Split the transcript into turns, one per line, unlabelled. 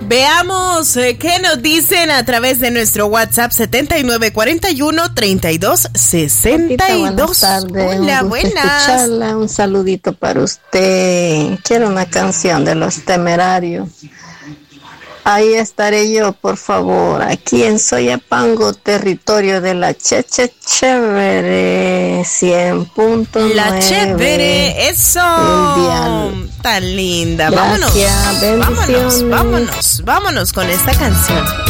Veamos qué nos dicen a través de nuestro WhatsApp 7941-3262.
Buenas tardes.
Hola, buenas.
Escucharla. Un saludito para usted. Quiero una canción de Los Temerarios. Ahí estaré yo, por favor, aquí en Soyapango, territorio de la Chévere 100.9.
La Chévere, eso. Tan linda.
Gracias,
Vámonos con esta canción.